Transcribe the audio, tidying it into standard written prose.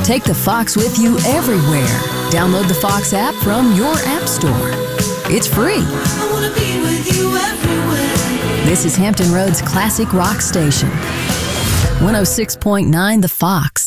Take the Fox with you everywhere. Download the Fox app from your app store. It's free. I wanna be with you everywhere. This is Hampton Roads Classic Rock Station. 106.9 The Fox.